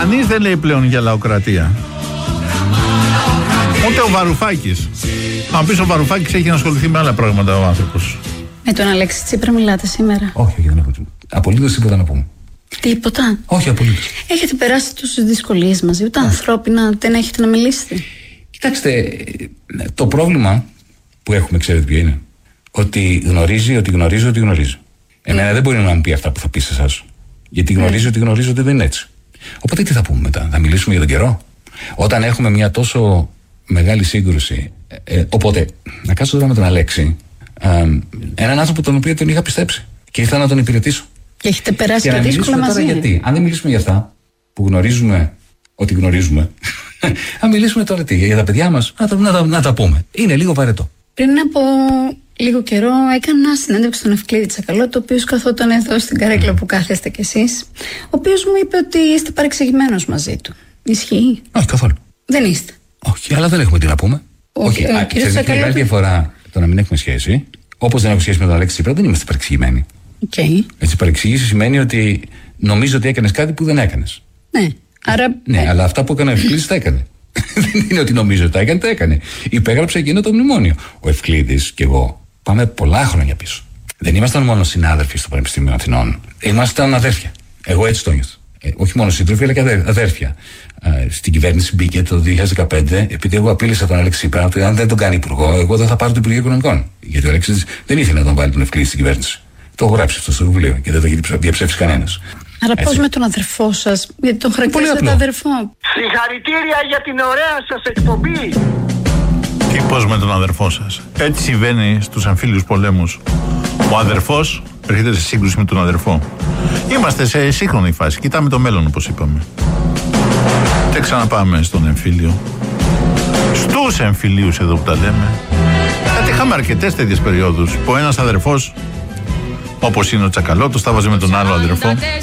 Κανείς δεν λέει πλέον για λαοκρατία. Ούτε ο Βαρουφάκης. Αν πεις ο Βαρουφάκης έχει να ασχοληθεί με άλλα πράγματα ο άνθρωπος. Με τον Αλέξη Τσίπρα μιλάτε σήμερα? Όχι, δεν έχω απολύτως τίποτα να πούμε. Τίποτα? Όχι, απολύτως. Έχετε περάσει τόσες δυσκολίες μαζί, ούτε ανθρώπινα δεν έχετε να μιλήσετε? Κοιτάξτε, το πρόβλημα που έχουμε, ξέρετε ποιο είναι? Ότι γνωρίζει ότι γνωρίζει ότι γνωρίζει. Εμένα δεν μπορεί να μου πει αυτά που θα πει σε εσάς. Γιατί γνωρίζει ότι γνωρίζει ότι δεν είναι έτσι. Οπότε τι θα πούμε μετά? Θα μιλήσουμε για τον καιρό? Όταν έχουμε μια τόσο μεγάλη σύγκρουση. Οπότε, να κάτσω τώρα με τον Αλέξη, έναν άνθρωπο τον οποίο τον είχα πιστέψει και ήρθα να τον υπηρετήσω. Και έχετε περάσει και δύσκολα μαζί. Τώρα γιατί? Αν δεν μιλήσουμε για αυτά που γνωρίζουμε ότι γνωρίζουμε, αν μιλήσουμε τώρα τι? Για τα παιδιά μας, να τα πούμε. Είναι λίγο βαρετό. Πριν από λίγο καιρό έκανα συνέντευξη στον Ευκλήδη Τσακαλώτο, ο οποίος καθόταν εδώ στην καρέκλα που κάθεστε κι εσείς, ο οποίος μου είπε ότι είστε παρεξηγημένος μαζί του. Ισχύει? Όχι, καθόλου. Δεν είστε? Όχι, αλλά δεν έχουμε τι να πούμε. Όχι, ξέρετε, είναι μεγάλη διαφορά το να μην έχουμε σχέση. Όπως δεν έχω σχέση με τον Αλέξη Τσίπρα, δεν είμαστε παρεξηγημένοι. Okay. Έτσι, παρεξήγηση σημαίνει ότι νομίζω ότι έκανες κάτι που δεν έκανες. Ναι, άρα. Ναι, αλλά αυτά που έκανε ο Ευκλήδης τα έκανε. Δεν είναι ότι νομίζω ότι τα έκανε, τα έκανε. Υπέγραψε εκείνο το μνημόνιο. Ο Ευκλήδης και εγώ πάμε πολλά χρόνια πίσω. Δεν ήμασταν μόνο συνάδελφοι στο Πανεπιστήμιο Αθηνών. Ήμασταν αδέρφια. Εγώ έτσι το νιώθω. Όχι μόνο σύντροφοι, αλλά και αδέρφια. Στην κυβέρνηση μπήκε το 2015, επειδή εγώ απείλησα τον Αλέξη Τσίπρα ότι αν δεν τον κάνει υπουργό, εγώ δεν θα πάρω το Υπουργείο Οικονομικών. Γιατί ο Αλέξης δεν ήθελε να τον βάλει τον Ευκλήδη στην κυβέρνηση. Το έχω γράψει αυτό στο βιβλίο και δεν το έχει διαψεύσει κανένας. Άρα πώς με τον αδερφό σας, γιατί τον χαρακτηρίζετε αδερφό? Συγχαρητήρια για την ωραία σας εκπομπή. Τι πώς με τον αδερφό σας? Έτσι συμβαίνει στους εμφύλιους πολέμους. Ο αδερφός έρχεται σε σύγκρουση με τον αδερφό. Είμαστε σε σύγχρονη φάση. Κοιτάμε το μέλλον, όπως είπαμε. Και ξαναπάμε στον εμφύλιο. Στους εμφυλίους εδώ που τα λέμε. Γιατί είχαμε αρκετές τέτοιες περιόδους που ένας αδερφός, όπως είναι ο Τσακαλώτος, τα βάζει με τον άλλο αδερφό.